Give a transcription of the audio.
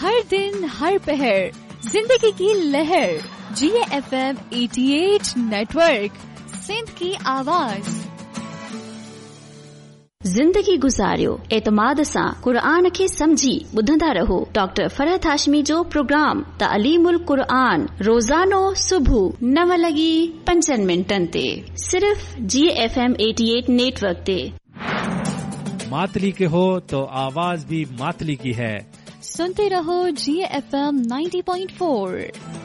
हर दिन हर पहर जिंदगी की लहर GFM 88 नेटवर्क सिंध की आवाज। ज़िंदगी गुज़ारियो एतमाद सां क़ुरान खे समझी ॿुधंदा रहो। डॉक्टर फरहत हाशमी जो प्रोग्राम तालीमुल क़ुरान रोज़ानो सुबुह 9:05 ते सिर्फ GFM 88 नेटवर्क ते। मातली के हो तो आवाज भी मातली की है। सुनते रहो GFM 90.4।